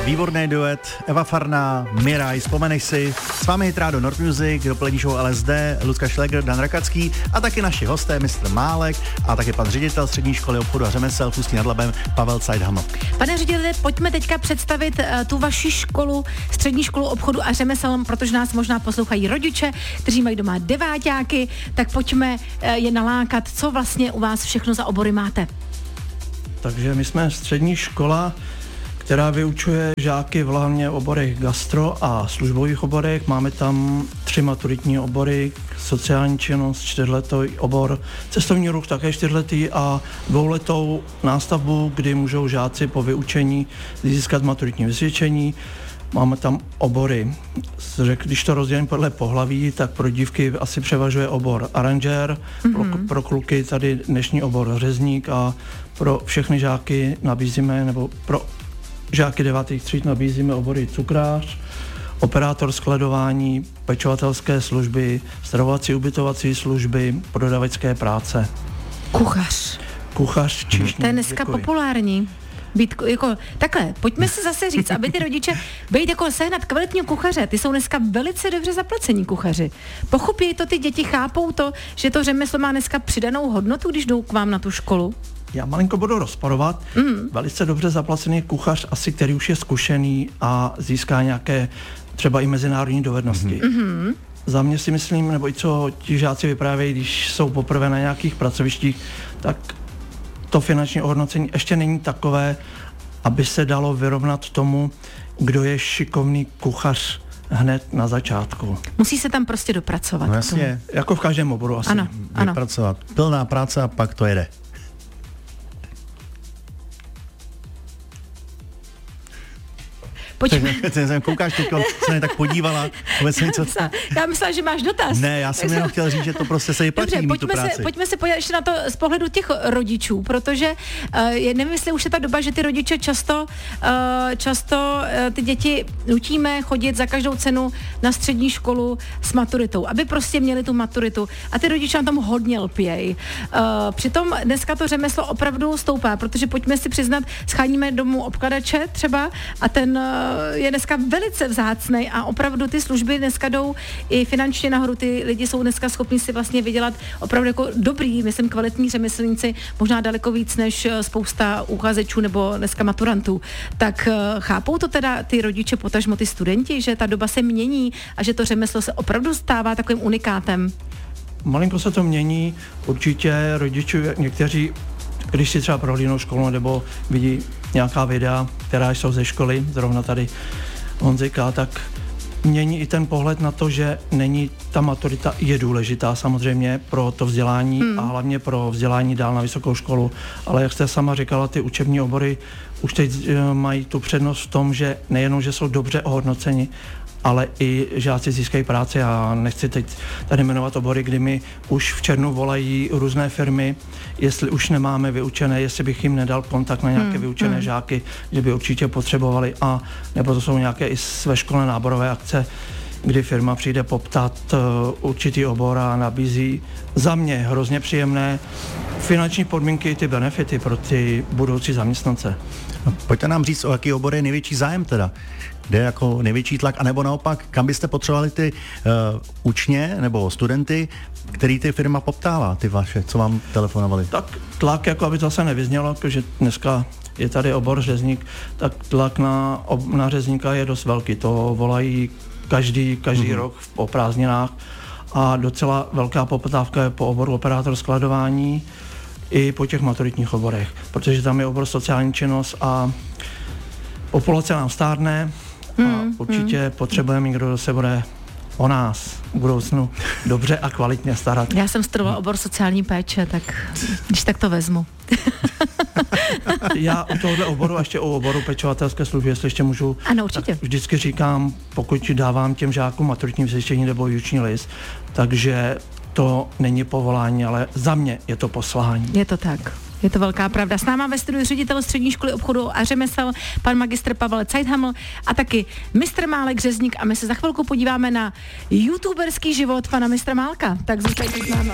Výborný duet, Eva Farná, Miraj, vzpomeneš si, s vámi Hitrádo Nord Music, dopolední show LSD, Lucka Šlegr, Dan Rakacký a taky naši hosté, mistr Málek a taky pan ředitel Střední školy obchodu a řemesel v Ústí nad Labem, Pavel Zeithaml. Pane řediteli, pojďme teďka představit tu vaši školu, Střední školu obchodu a řemesel, protože nás možná poslouchají rodiče, kteří mají doma deváťáky, tak pojďme je nalákat, co vlastně u vás všechno za obory máte. Takže my jsme střední škola, která vyučuje žáky v hlavně oborech gastro a službových oborech. Máme tam 3 maturitní obory, sociální činnost, 4letý obor, cestovní ruch také 4letý a 2letou nástavbu, kdy můžou žáci po vyučení získat maturitní vysvědčení. Máme tam obory, když to rozdělím podle pohlaví, tak pro dívky asi převažuje obor aranžér, pro kluky tady dnešní obor řezník a pro všechny žáky nabízíme, nebo pro žáky 9. tříd nabízíme obory cukrář, operátor skladování, pečovatelské služby, stravovací ubytovací služby, prodavačské práce. Kuchař, číšník. To je dneska populární. Být jako, takhle, pojďme si zase říct, aby ty rodiče být jako sehnat kvalitního kuchaře, ty jsou dneska velice dobře zaplacení kuchaři. Pochopí to ty děti, chápou to, že to řemeslo má dneska přidanou hodnotu, když jdou k vám na tu školu? Já malinko budu rozporovat. Velice dobře zaplacený kuchař, asi který už je zkušený a získá nějaké třeba i mezinárodní dovednosti. Za mě si myslím, nebo i co ti žáci vyprávějí, když jsou poprvé na nějakých pracovištích, tak to finanční ohodnocení ještě není takové, aby se dalo vyrovnat tomu, kdo je šikovný kuchař hned na začátku. Musí se tam prostě dopracovat. No jasně. Jako v každém oboru asi. Ano. Vypracovat. Plná práce a pak to jede. Koukáš teď, se mě tak podívala. Já myslela, že máš dotaz. Ne, já jsem jenom chtěl říct, že to prostě se vyplatí mít tu práci. Pojďme se podívat ještě na to z pohledu těch rodičů, protože nevím, jestli už je ta doba, že ty rodiče často ty děti nutíme chodit za každou cenu na střední školu s maturitou, aby prostě měli tu maturitu. A ty rodiče na tom hodně lpějí. Přitom dneska to řemeslo opravdu stoupá, protože pojďme si přiznat, scháníme domů obkladače třeba a ten je dneska velice vzácnej a opravdu ty služby dneska jdou i finančně nahoru. Ty lidi jsou dneska schopni si vlastně vydělat opravdu jako dobrý, myslím, kvalitní řemeslníci, možná daleko víc než spousta uchazečů nebo dneska maturantů. Tak chápou to teda ty rodiče, potažmo ty studenti, že ta doba se mění a že to řemeslo se opravdu stává takovým unikátem? Malinko se to mění, určitě rodiče, někteří, když si třeba prohlídnou školu nebo vidí nějaká videa, která jsou ze školy, zrovna tady Honzika, tak mění i ten pohled na to, že není ta maturita je důležitá samozřejmě pro to vzdělání a hlavně pro vzdělání dál na vysokou školu, ale jak jste sama říkala, ty učební obory už teď mají tu přednost v tom, že nejenom, že jsou dobře ohodnoceni, ale i žáci získají práci. Já nechci teď tady jmenovat obory, kdy mi už v červnu volají různé firmy, jestli už nemáme vyučené, jestli bych jim nedal kontakt na nějaké vyučené žáky, že by určitě potřebovali, a nebo to jsou nějaké i své školné náborové akce, kdy firma přijde poptat určitý obor a nabízí za mě hrozně příjemné finanční podmínky, ty benefity pro ty budoucí zaměstnance. No, pojďte nám říct, o jaký obor je největší zájem teda? Kde je jako největší tlak, anebo naopak, kam byste potřebovali ty učně nebo studenty, který ty firma poptává, ty vaše, co vám telefonovali? Tak tlak, jako aby to zase nevyznělo, že dneska je tady obor řezník, tak tlak na řezníka je dost velký. To volají každý rok po prázdninách a docela velká poptávka je po oboru operátor skladování i po těch maturitních oborech, protože tam je obor sociální činnost a populace nám stárne a určitě potřebujeme někdo, kdo se bude o nás v budoucnu dobře a kvalitně starat. Já jsem studovala obor sociální péče, tak když tak to vezmu. Já u tohohle oboru, ještě u oboru pečovatelské služby, jestli ještě můžu, ano, určitě. Vždycky říkám, pokud dávám těm žákům maturitní vysvědčení nebo výuční list, takže to není povolání, ale za mě je to poslání. Je to tak. Je to velká pravda. S náma ve studiu ředitel Střední školy obchodu a řemesel, pan magistr Pavel Zeithaml a taky mistr Málek řezník, a my se za chvilku podíváme na youtuberský život pana mistra Málka. Tak zůstaňte s náma.